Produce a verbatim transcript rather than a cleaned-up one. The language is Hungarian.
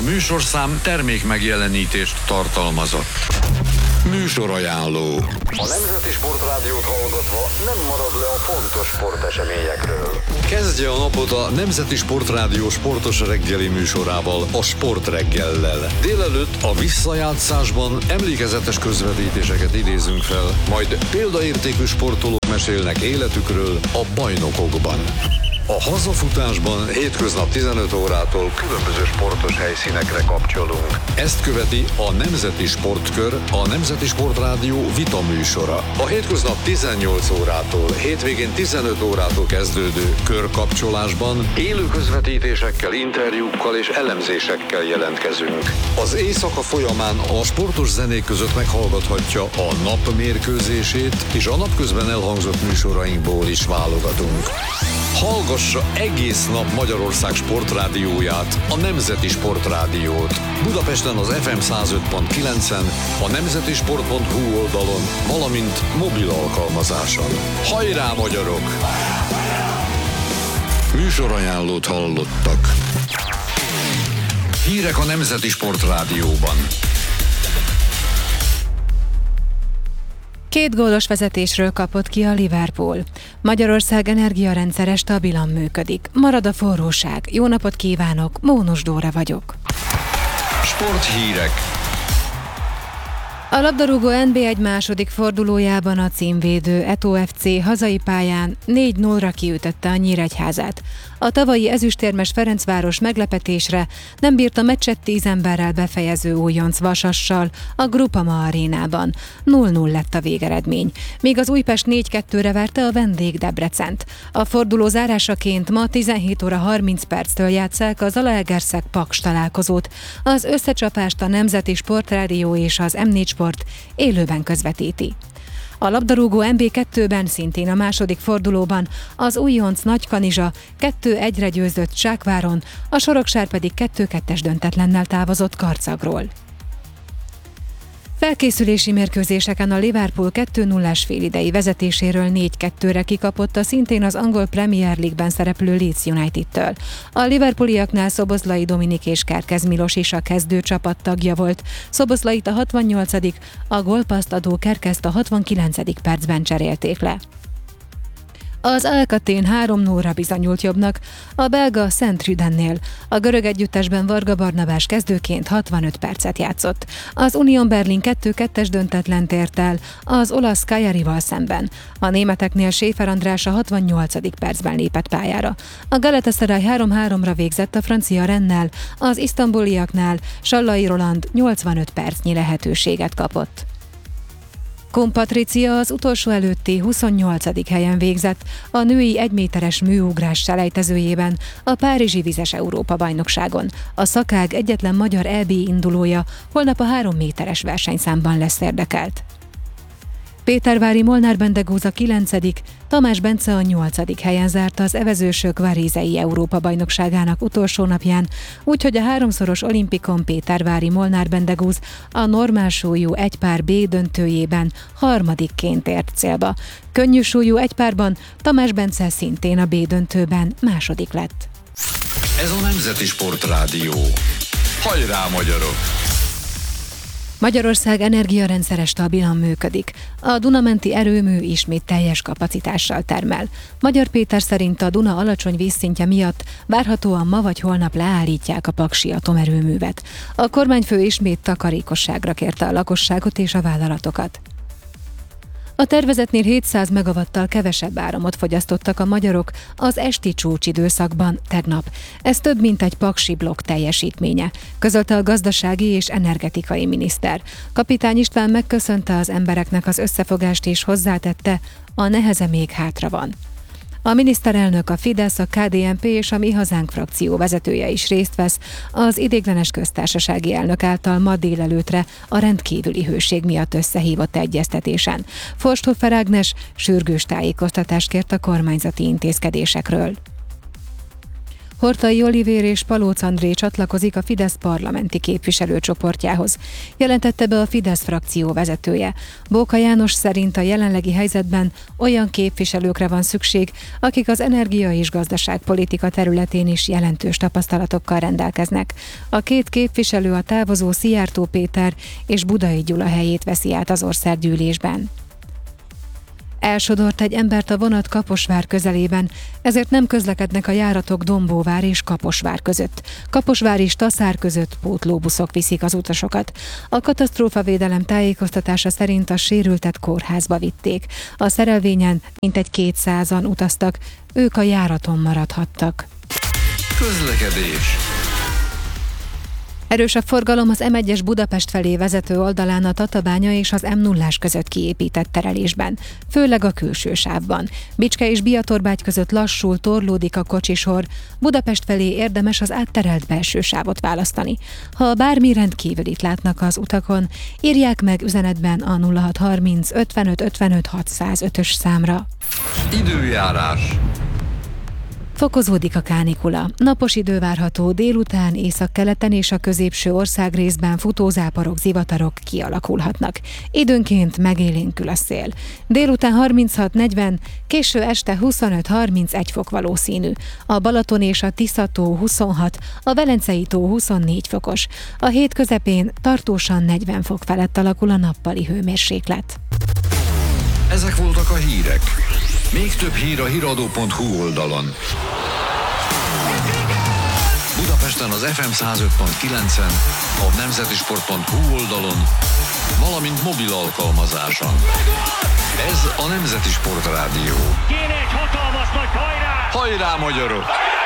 műsorszám termék megjelenítést tartalmazott. Műsorajánló. A Nemzeti Sportrádiót hallgatva nem marad le a fontos sporteseményekről. Kezdje a napot a Nemzeti Sportrádió sportos reggeli műsorával, a Sportreggellel. Délelőtt a visszajátszásban emlékezetes közvetítéseket idézünk fel, majd példaértékű sportolók mesélnek életükről a bajnokokban. A hazafutásban hétköznap tizenöt órától különböző sportos helyszínekre kapcsolunk. Ezt követi a Nemzeti Sportkör, a Nemzeti Sportrádió vita műsora. A hétköznap tizennyolc órától, hétvégén tizenöt órától kezdődő körkapcsolásban élő közvetítésekkel, interjúkkal és elemzésekkel jelentkezünk. Az éjszaka folyamán a sportos zenék között meghallgathatja a nap mérkőzését, és a napközben elhangzott műsorainkból is válogatunk. Hallgassa egész nap Magyarország sportrádióját, a Nemzeti Sportrádiót. Budapesten az ef em száz öt pont kilencen, a nemzetisport pont hu oldalon, valamint mobil alkalmazáson. Hajrá, magyarok! Műsorajánlót hallottak. Hírek a Nemzeti Sportrádióban. Két gólos vezetésről kapott ki a Liverpool. Magyarország energiarendszere stabilan működik. Marad a forróság. Jó napot kívánok, Mónos Dóra vagyok. Sporthírek. A labdarúgó en bé egy második fordulójában a címvédő Eto ef cé hazai pályán négy nullra kiütötte a Nyíregyházát. A tavalyi ezüstérmes Ferencváros meglepetésre nem bírt a meccset tíz emberrel befejező újonc Vasassal a Groupama arénában. nulla nulla lett a végeredmény, míg az Újpest négy kettőre verte a vendég Debrecent. A forduló zárásaként ma tizenhét óra harminc perctől játsszák az Zalaegerszeg Paks találkozót. Az összecsapást a Nemzeti Sportrádió és az em négy Sport élőben közvetíti. A labdarúgó en bé kettőben szintén a második fordulóban az újonc Nagykanizsa kettő egyre győzött Zsákváron, a Soroksár pedig kettő kettes döntetlennel távozott Karcagról. Felkészülési mérkőzéseken a Liverpool kettő nullás félidei vezetéséről négy kettőre kikapott a szintén az angol Premier League-ben szereplő Leeds United-től. A liverpooliaknál Szoboszlai Dominik és Kerkez Milos is a kezdő csapat tagja volt. Szoboszlait a hatvannyolcadik, a gólpasszt adó Kerkezt a hatvankilencedik percben cserélték le. Az Alcatel három nullra bizonyult jobbnak a belga Saint-Trudennél. A görög együttesben Varga Barnabás kezdőként hatvanöt percet játszott. Az Union Berlin kettő kettes döntetlent ért el az olasz Cagliarival szemben. A németeknél Schäfer András a hatvannyolcadik percben lépett pályára. A Galatasaray három háromra végzett a francia Rennnel, az isztambuliaknál Sallai Roland nyolcvanöt percnyi lehetőséget kapott. Kun Patricia az utolsó előtti huszonnyolcadik helyen végzett a női egyméteres műugrás selejtezőjében a Párizsi Vizes Európa-bajnokságon. A szakág egyetlen magyar é bé indulója holnap a három méteres versenyszámban lesz érdekelt. Pétervári Molnár Bendegúz a kilencedik, Tamás Bence a nyolcadik helyen zárta az evezősök Varézei Európa-bajnokságának utolsó napján, úgyhogy a háromszoros olimpikon Pétervári Molnár Bendegúz a normálsúlyú egypár B döntőjében harmadikként ért célba. Könnyűsúlyú egypárban Tamás Bence szintén a B döntőben második lett. Ez a Nemzeti Sportrádió. Hajrá, magyarok! Magyarország energiarendszere stabilan működik. A Duna-menti erőmű ismét teljes kapacitással termel. Magyar Péter szerint a Duna alacsony vízszintje miatt várhatóan ma vagy holnap leállítják a paksi atomerőművet. A kormányfő ismét takarékosságra kérte a lakosságot és a vállalatokat. A tervezetnél hétszáz megawattal kevesebb áramot fogyasztottak a magyarok az esti csúcsidőszakban tegnap. Ez több mint egy paksi blokk teljesítménye, közölte a gazdasági és energetikai miniszter. Kapitány István megköszönte az embereknek az összefogást és hozzátette, a neheze még hátra van. A miniszterelnök, a Fidesz, a ká dé en pé és a Mi Hazánk frakció vezetője is részt vesz az ideiglenes köztársasági elnök által ma délelőtre a rendkívüli hőség miatt összehívott egyeztetésen. Forsthoffer Ágnes sürgős tájékoztatást kért a kormányzati intézkedésekről. Horthy Olivér és Palóc André csatlakozik a Fidesz parlamenti képviselőcsoportjához, jelentette be a Fidesz frakció vezetője. Bóka János szerint a jelenlegi helyzetben olyan képviselőkre van szükség, akik az energia- és gazdaságpolitika területén is jelentős tapasztalatokkal rendelkeznek. A két képviselő a távozó Szijjártó Péter és Budai Gyula helyét veszi át az országgyűlésben. Elsodort egy embert a vonat Kaposvár közelében, ezért nem közlekednek a járatok Dombóvár és Kaposvár között. Kaposvár és Taszár között pótlóbuszok viszik az utasokat. A katasztrófavédelem tájékoztatása szerint a sérültet kórházba vitték. A szerelvényen mintegy kétszázan utaztak, ők a járaton maradhattak. Közlekedés. Erős a forgalom az em egyes Budapest felé vezető oldalán a Tatabánya és az em nullás között kiépített terelésben, főleg a külső sávban. Bicske és Biatorbágy között lassul, torlódik a kocsisor. Budapest felé érdemes az átterelt belső sávot választani. Ha bármi rendkívülit látnak az utakon, írják meg üzenetben a nulla hat harminc ötvenöt ötvenöt hatszázötös számra. Időjárás. Fokozódik a kánikula. Napos idő várható, délután északkeleten és a középső országrészben futózáporok, zivatarok kialakulhatnak. Időnként megélénkül a szél. Délután harminchat negyven, késő este huszonöt harmincegy fok valószínű. A Balaton és a Tisza-tó huszonhat, a Velencei tó huszonnégy fokos. A hét közepén tartósan negyven fok felett alakul a nappali hőmérséklet. Ezek voltak a hírek. Még több hír a híradó pont hu oldalon. Budapesten az ef em száz öt pont kilencen, a nemzetisport pont hu oldalon, valamint mobil alkalmazáson. Ez a Nemzeti Sport Rádió. Kéne egy hatalmas nagy hajrá! Hajrá, magyarok!